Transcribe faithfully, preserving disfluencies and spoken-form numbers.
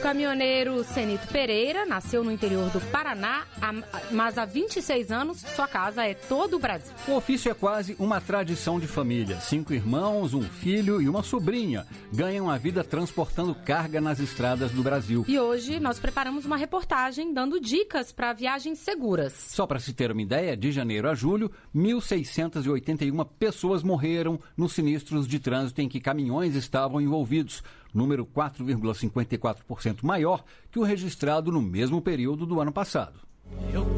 caminhoneiro Cenito Pereira nasceu no interior do Paraná, mas há vinte e seis anos sua casa é todo o Brasil. O ofício é quase uma tradição de família. Cinco irmãos, um filho e uma sobrinha ganham a vida transportando carga nas estradas do Brasil. E hoje nós preparamos uma reportagem dando dicas para viagens seguras. Só para se ter uma ideia, de janeiro a julho, mil seiscentas e oitenta e uma pessoas morreram nos sinistros de trânsito em que caminhões estavam envolvidos, número quatro vírgula cinquenta e quatro por cento maior que o registrado no mesmo período do ano passado.